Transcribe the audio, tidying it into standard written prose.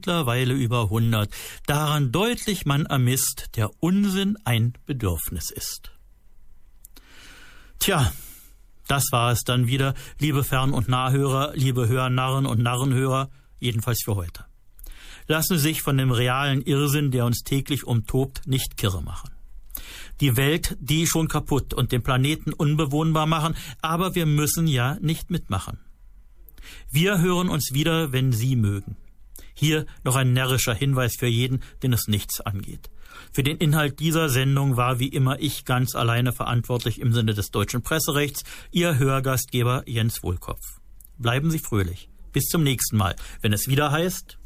mittlerweile über 100. Daran deutlich man ermisst, der Unsinn ein Bedürfnis ist. Tja, das war es dann wieder, liebe Fern- und Nahhörer, liebe Hörnarren und Narrenhörer, jedenfalls für heute. Lassen Sie sich von dem realen Irrsinn, der uns täglich umtobt, nicht kirre machen. Die Welt, die schon kaputt und den Planeten unbewohnbar machen, aber wir müssen ja nicht mitmachen. Wir hören uns wieder, wenn Sie mögen. Hier noch ein närrischer Hinweis für jeden, den es nichts angeht. Für den Inhalt dieser Sendung war wie immer ich ganz alleine verantwortlich im Sinne des deutschen Presserechts, Ihr Hörgastgeber Jens Wohlkopf. Bleiben Sie fröhlich. Bis zum nächsten Mal, wenn es wieder heißt...